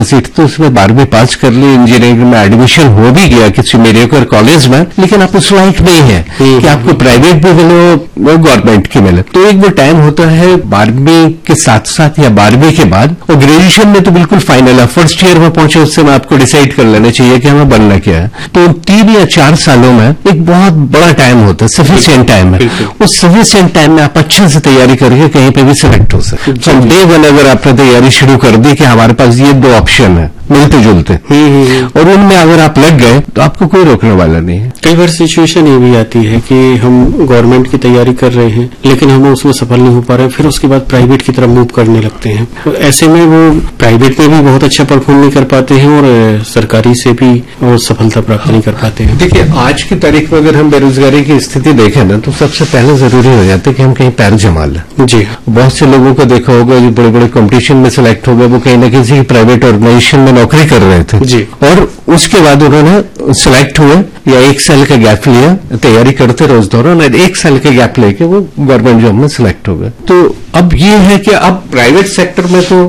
Seat तो उसमें 12वीं पास कर ली, इंजीनियरिंग में एडमिशन हो भी गया किसी मेडिकल कॉलेज में, लेकिन आप उस लायक नहीं है कि आपको प्राइवेट भी मिले वो गवर्नमेंट की मिले। तो एक वो टाइम होता है 12वीं के साथ साथ या 12वीं के बाद, और ग्रेजुएशन में तो बिल्कुल फाइनल है, फर्स्ट ईयर में पहुंचे उससे में आपको डिसाइड कर लेना चाहिए कि हमें बनना क्या है। तो 3 या 4 सालों में एक बहुत बड़ा टाइम होता है, सफिशिएंट टाइम है। उस सफिशिएंट टाइम में आप अच्छे से तैयारी करके कहीं पे भी सिलेक्ट हो सकते। तो डे वन अगर आपने तैयारी शुरू कर दी कि हमारे पास ये 2 ऑप्शन है मिलते जुलते, और उनमें अगर आप लग गए तो आपको कोई रोकने वाला नहीं है। कई बार सिचुएशन ये भी आती है कि हम गवर्नमेंट की तैयारी कर रहे हैं लेकिन हम उसमें सफल नहीं हो पा रहे हैं, फिर उसके बाद प्राइवेट की तरफ मूव करने लगते हैं। तो ऐसे में वो प्राइवेट में भी बहुत अच्छा परफॉर्म नहीं कर पाते हैं और सरकारी से भी वो सफलता प्राप्त नहीं कर पाते हैं। देखिए, आज की तारीख में अगर हम बेरोजगारी की स्थिति देखें ना, तो सबसे पहले जरूरी हो जाता है कि हम कहीं पैर जमा लें। जी, बहुत से लोगों को देखा होगा जो बड़े बड़े कंपटीशन में सिलेक्ट हो गए, वो कहीं ना किसी प्राइवेट ऑर्गेनाइजेशन में नौकरी कर रहे थे जी, और उसके बाद उन्होंने सिलेक्ट हुए या 1 साल का गैप लिया, तैयारी करते रहे उस दौरान, 1 साल का गैप लेके वो गवर्नमेंट जॉब में सिलेक्ट हो गए। तो अब ये है कि अब प्राइवेट सेक्टर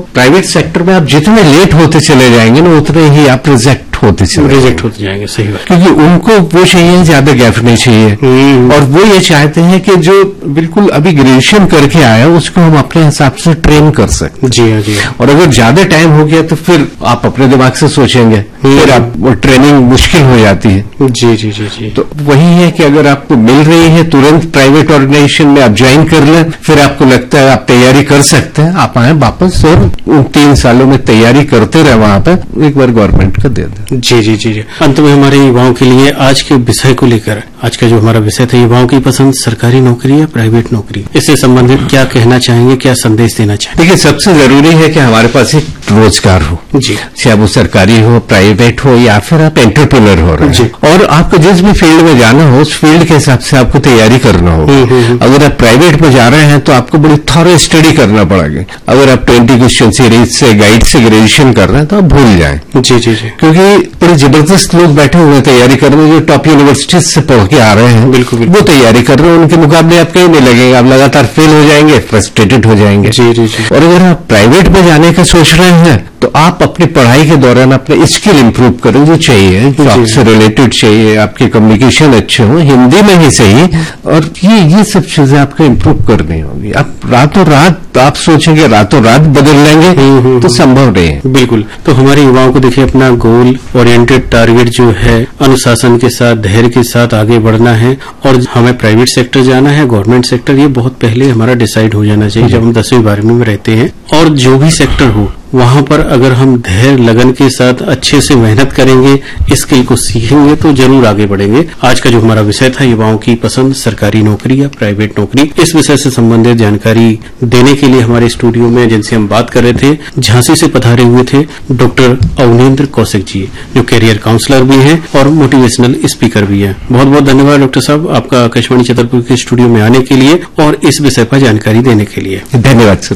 में आप जितने लेट होते चले जाएंगे ना, उतने ही आप रिजेक्ट होते जाएंगे। सही बात, क्योंकि उनको वो चाहिए, ज्यादा गैप नहीं चाहिए, और वो ये चाहते हैं कि जो बिल्कुल अभी ग्रेजुएशन करके आया उसको हम अपने हिसाब से ट्रेन कर सकते। जी हाँ, जी। और अगर ज्यादा टाइम हो गया तो फिर आप अपने दिमाग से सोचेंगे, फिर आप वो ट्रेनिंग मुश्किल हो जाती है। जी जी जी जी। तो वही है कि अगर आपको मिल रही है तुरंत प्राइवेट ऑर्गेनाइजेशन में आप ज्वाइन कर लें, फिर आपको लगता है आप तैयारी कर सकते हैं, आप आए वापस और उन 3 सालों में तैयारी करते रहे, वहां पर एक बार गवर्नमेंट का दे दें। जी जी जी जी। अंत में हमारे युवाओं के लिए आज के विषय को लेकर, आज का जो हमारा विषय था, युवाओं की पसंद सरकारी नौकरी या प्राइवेट नौकरी, इससे संबंधित क्या कहना चाहेंगे, क्या संदेश देना चाहेंगे? देखिए, सबसे जरूरी है कि हमारे पास एक रोजगार हो, जी, चाहे वो सरकारी हो, प्राइवेट हो, या फिर आप एंटरप्रेन्योर हो रहे हैं, और आपको जिस भी फील्ड में जाना हो उस फील्ड के हिसाब से आपको तैयारी करना हो। अगर आप प्राइवेट में जा रहे हैं तो आपको बड़ी थॉरो स्टडी करना पड़ेगा। अगर आप 20 क्वेश्चन सीरीज से गाइड से ग्रेजुएशन कर रहे हैं तो आप भूल जाएं। जी जी जी। क्योंकि बड़े जबरदस्त लोग बैठे हुए हैं तैयारी करने, जो टॉप यूनिवर्सिटीज से पढ़ के आ रहे हैं, बिल्कुल वो तैयारी कर रहे हैं, उनके मुकाबले आप कहीं नहीं लगेंगे, आप लगातार फेल हो जाएंगे, फ्रस्ट्रेटेड हो जाएंगे। जी जी जी। और अगर आप प्राइवेट में जाने का सोच रहे हैं तो आप अपनी पढ़ाई के दौरान अपने स्किल इंप्रूव करें, जो चाहिए, जो आपसे रिलेटेड चाहिए, आपके कम्युनिकेशन अच्छे हो, हिंदी में ही सही, और ये सब चीजें आपको इंप्रूव करनी होगी। आप रातों रात आप सोचेंगे रातों रात बदल लेंगे तो संभव नहीं है। बिल्कुल। तो हमारे युवाओं को देखिए, अपना गोल ओरिएंटेड टारगेट जो है, अनुशासन के साथ, धैर्य के साथ आगे बढ़ना है, और हमें प्राइवेट सेक्टर जाना है, गवर्नमेंट सेक्टर, ये बहुत पहले हमारा डिसाइड हो जाना चाहिए जब हम 10वीं 12वीं में रहते हैं। और जो भी सेक्टर हो वहां पर अगर हम धैर्य लगन के साथ अच्छे से मेहनत करेंगे, स्किल को सीखेंगे तो जरूर आगे बढ़ेंगे। आज का जो हमारा विषय था, युवाओं की पसंद सरकारी नौकरी या प्राइवेट नौकरी, इस विषय से संबंधित जानकारी देने के लिए हमारे स्टूडियो में जिनसे हम बात कर रहे थे, झांसी से पधारे हुए थे डॉक्टर अवनेन्द्र कौशिक जी, जो कैरियर काउंसलर भी हैं और मोटिवेशनल स्पीकर भी हैं। बहुत बहुत धन्यवाद डॉक्टर साहब, आपका आकाशवाणी छतरपुर के स्टूडियो में आने के लिए और इस विषय पर जानकारी देने के लिए। धन्यवाद सर।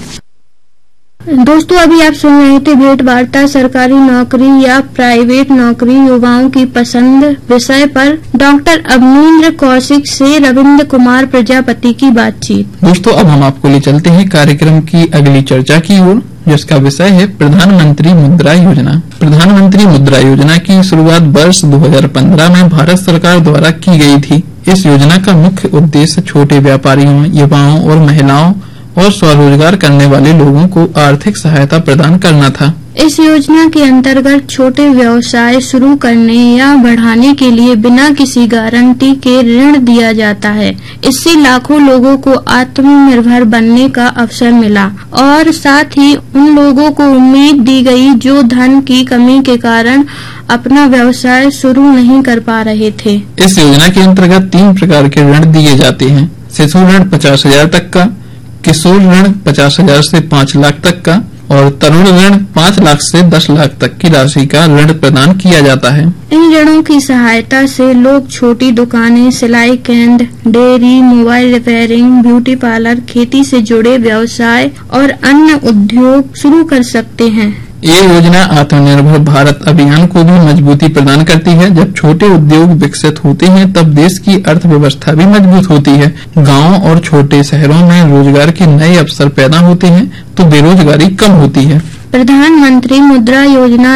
दोस्तों, अभी आप सुन रहे थे भेंट वार्ता सरकारी नौकरी या प्राइवेट नौकरी, युवाओं की पसंद विषय पर डॉक्टर अवनेन्द्र कौशिक से रविन्द्र कुमार प्रजापति की बातचीत। दोस्तों, अब हम आपको ले चलते हैं कार्यक्रम की अगली चर्चा की ओर, जिसका विषय है प्रधानमंत्री मुद्रा योजना। प्रधानमंत्री मुद्रा योजना की शुरुआत वर्ष 2015 में भारत सरकार द्वारा की गई थी। इस योजना का मुख्य उद्देश्य छोटे व्यापारियों, युवाओं और महिलाओं और स्वरोजगार करने वाले लोगों को आर्थिक सहायता प्रदान करना था। इस योजना के अंतर्गत छोटे व्यवसाय शुरू करने या बढ़ाने के लिए बिना किसी गारंटी के ऋण दिया जाता है। इससे लाखों लोगों को आत्मनिर्भर बनने का अवसर मिला और साथ ही उन लोगों को उम्मीद दी गई जो धन की कमी के कारण अपना व्यवसाय शुरू नहीं कर पा रहे थे। इस योजना के अंतर्गत 3 प्रकार के ऋण दिए जाते हैं। शिशु ऋण 50,000 तक का, किशोर ऋण 50,000 से 5 लाख तक का और तरुण ऋण 5 लाख से 10 लाख तक की राशि का ऋण प्रदान किया जाता है। इन ऋणों की सहायता से लोग छोटी दुकानें, सिलाई केंद्र, dairy, mobile repairing, beauty parlour, खेती से जुड़े व्यवसाय और अन्य उद्योग शुरू कर सकते हैं। ये योजना आत्मनिर्भर भारत अभियान को भी मजबूती प्रदान करती है। जब छोटे उद्योग विकसित होते हैं तब देश की अर्थव्यवस्था भी मजबूत होती है। गांवों और छोटे शहरों में रोजगार के नए अवसर पैदा होते हैं तो बेरोजगारी कम होती है। प्रधानमंत्री मुद्रा योजना